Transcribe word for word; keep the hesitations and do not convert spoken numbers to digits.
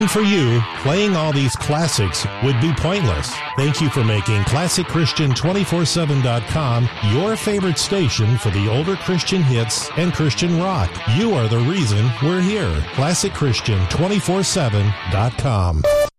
For you, playing all these classics would be pointless. Thank you for making Classic Christian two forty-seven dot com your favorite station for the older Christian hits and Christian rock. You are the reason we're here. Classic Christian two forty-seven dot com.